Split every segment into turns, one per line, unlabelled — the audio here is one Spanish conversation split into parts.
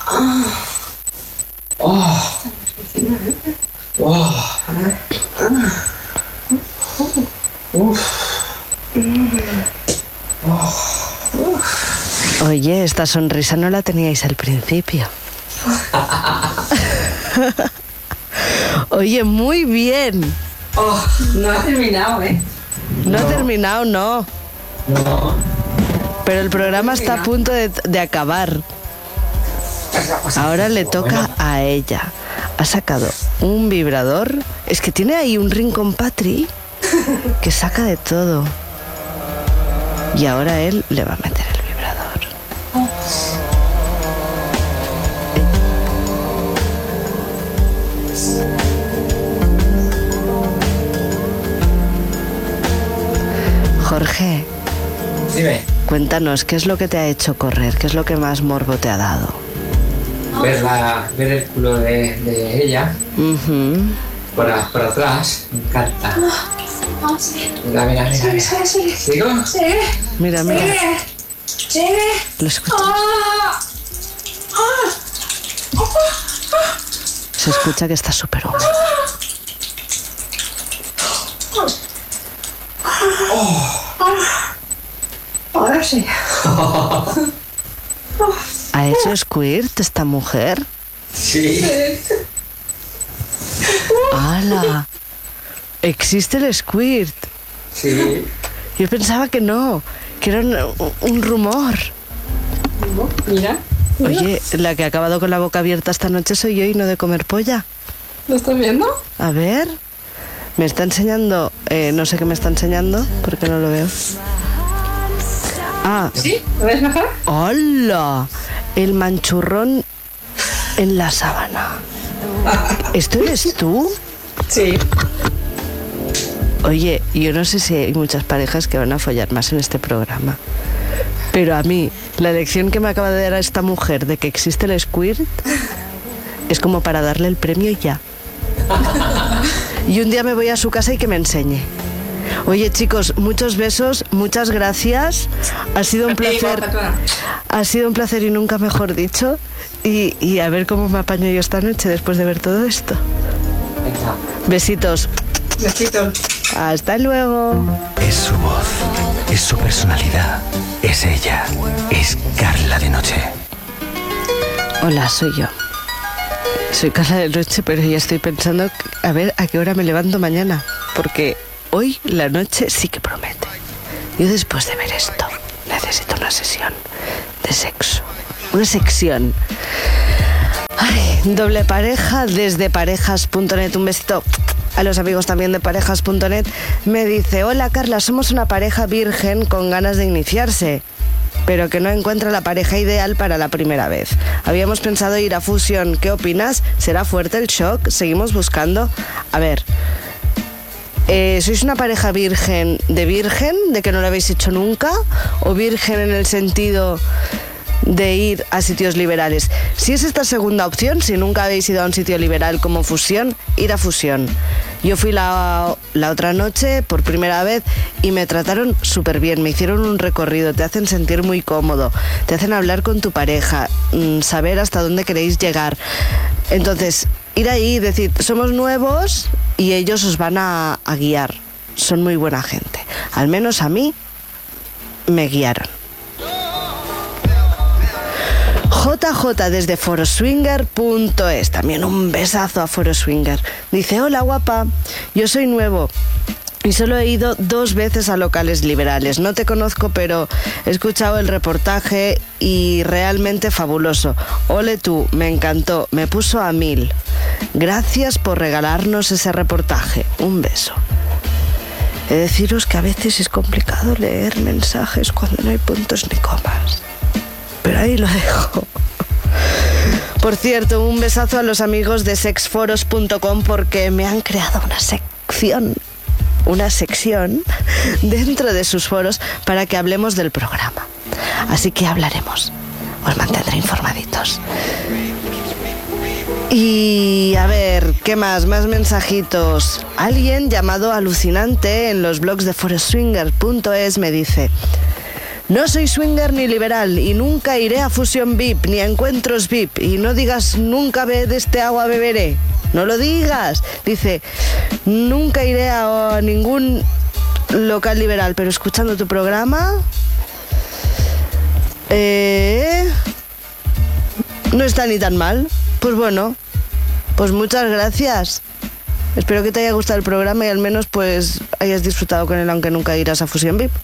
Oye, esta sonrisa no la teníais al principio. Oye, muy bien.
No ha terminado, ¿eh?
No ha terminado, no.
No.
Pero el programa está a punto de acabar. Ahora le toca a ella. Ha sacado un vibrador. Es que tiene ahí un rincón Patri que saca de todo. Y ahora él le va a meter el vibrador. Jorge,
Dime.
cuéntanos, ¿qué es lo que te ha hecho correr? ¿Qué es lo que más morbo te ha dado?
Ver el culo de ella por atrás. Me encanta. Mira. ¿Sigo?
Mira. ¿Lo escuchas? Se escucha que está súper húmedo.
Ahora sí.
¿Ha hecho squirt esta mujer?
Sí.
¡Hala! ¿Existe el squirt?
Sí.
Yo pensaba que no, que era un rumor.
Mira.
Oye, la que ha acabado con la boca abierta esta noche soy yo y no de comer polla.
¿Lo estás viendo?
A ver, me está enseñando, no sé qué me está enseñando, porque no lo veo. Ah,
¿Sí? ¿Lo ves mejor?
¡hola! El manchurrón en la sábana. ¿Esto eres tú?
Sí.
Oye, yo no sé si hay muchas parejas que van a follar más en este programa, pero a mí, la lección que me acaba de dar a esta mujer de que existe el squirt es como para darle el premio ya. Y un día me voy a su casa y que me enseñe. Oye, chicos, muchos besos, muchas gracias. Ha sido un placer. Ha sido un placer y nunca mejor dicho. Y a ver cómo me apaño yo esta noche después de ver todo esto.
Venga.
Besitos.
Besitos.
Hasta luego.
Es su voz, es su personalidad, es ella, es Carla de Noche.
Hola, soy yo. Soy Carla de Noche, pero ya estoy pensando a ver a qué hora me levanto mañana, porque hoy la noche sí que promete. Yo después de ver esto necesito una sesión de sexo. Una sección. Ay, doble pareja desde parejas.net. Un besito a los amigos también de parejas.net. Me dice: hola Carla, somos una pareja virgen con ganas de iniciarse, pero que no encuentra la pareja ideal para la primera vez. Habíamos pensado ir a Fusión. ¿Qué opinas? ¿Será fuerte el shock? ¿Seguimos buscando? A ver, ¿sois una pareja virgen, de que no lo habéis hecho nunca? ¿O virgen en el sentido de ir a sitios liberales? Si es esta segunda opción, si nunca habéis ido a un sitio liberal como Fusión, ir a Fusión. Yo fui la otra noche por primera vez y me trataron súper bien, me hicieron un recorrido, te hacen sentir muy cómodo, te hacen hablar con tu pareja, saber hasta dónde queréis llegar. Entonces, ir ahí y decir, somos nuevos, y ellos os van a guiar. Son muy buena gente. Al menos a mí me guiaron. JJ desde foroswinger.es. También un besazo a Foroswinger. Dice: hola guapa, yo soy nuevo y solo he ido 2 veces a locales liberales. No te conozco, pero he escuchado el reportaje y realmente fabuloso. Ole tú, me encantó, me puso a 1000. Gracias por regalarnos ese reportaje. Un beso. He de deciros que a veces es complicado leer mensajes cuando no hay puntos ni comas. Pero ahí lo dejo. Por cierto, un besazo a los amigos de sexforos.com porque me han creado una sección dentro de sus foros para que hablemos del programa. Así que hablaremos. Os mantendré informaditos. Y a ver, ¿qué más? Más mensajitos. Alguien llamado Alucinante en los blogs de foroswinger.es me dice: No soy swinger ni liberal y nunca iré a fusión VIP ni a encuentros VIP. Y no digas nunca de este agua beberé. No lo digas. Dice, nunca iré a ningún local liberal, pero escuchando tu programa... no está ni tan mal. Pues bueno, pues muchas gracias. Espero que te haya gustado el programa y al menos pues hayas disfrutado con él, aunque nunca irás a Fusión VIP.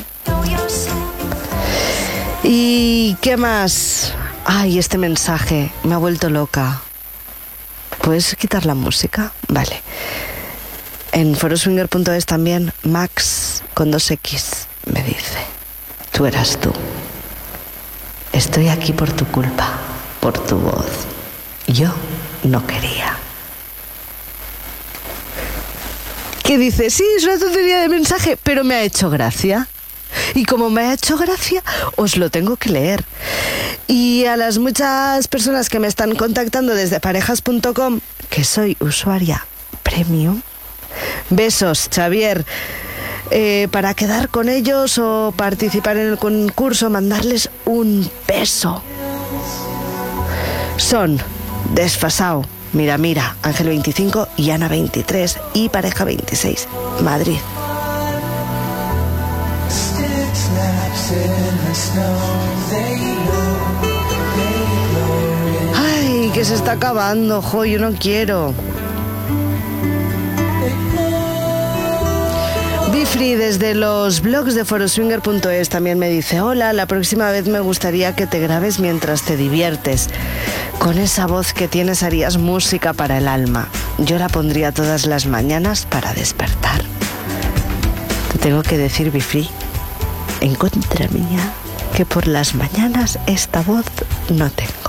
¿Y qué más? Ay, este mensaje me ha vuelto loca. ¿Puedes quitar la música? Vale. En foroswinger.es también Max con 2X me dice: tú eras tú. Estoy aquí por tu culpa, por tu voz. Yo no quería. ¿Qué dice? Sí, es una tontería de mensaje, pero me ha hecho gracia. Y como me ha hecho gracia, os lo tengo que leer. Y a las muchas personas que me están contactando desde parejas.com, que soy usuaria premium, besos, Xavier. Para quedar con ellos o participar en el concurso, mandarles un beso. Son Desfasao, Mira Mira, Ángel 25 y Ana 23 y Pareja 26, Madrid. Ay, que se está acabando, jo, yo no quiero. Bifri desde los blogs de foroswinger.es también me dice: hola, la próxima vez me gustaría que te grabes mientras te diviertes. Con esa voz que tienes harías música para el alma. Yo la pondría todas las mañanas para despertar. Te tengo que decir, Bifri, en contra mía, que por las mañanas esta voz no tengo.